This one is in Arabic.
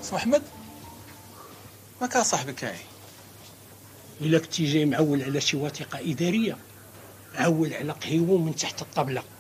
سي محمد ما كان صاحبك هاي؟ إلا كنتي جاي معول على شي وثيقة إدارية، عول على قهيوه من تحت الطبلة.